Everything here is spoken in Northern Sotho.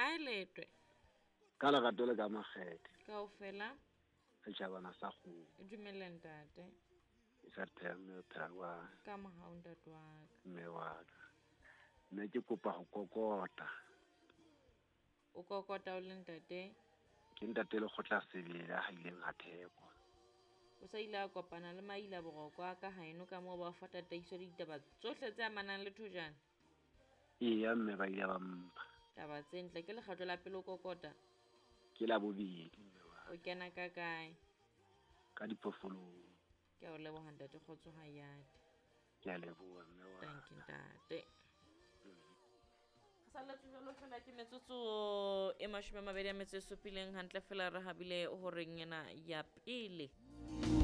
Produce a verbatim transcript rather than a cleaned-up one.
a letwe ka lerato le ka makgethe kaofela setšhabana sa go e dumelle ntate e sa theme phagwa ka mohau ntate wa ka mme wa ka mme ke kopa go kokota o kokota o le ntate ke ntate le kgotla sebele a ileng a thekwa o sa ile a kopana le maila boroko a ka haeno ka moo ba fa tataiso le ditaba tsohle tse amanang le thojana iya mme ba ile ba mpa taba tse ntle ke lekgatlo la pele o kokota ke la bobedi mme wa o kena ka kae ka diphofolong ke a o leboga ntate kgotso ha yate ke a leboha mme wa thank you ntate saletse jalo fela ke metsotso e mashome a mabedi a metso e supileng hantle fela re habile ho reng yena ya pele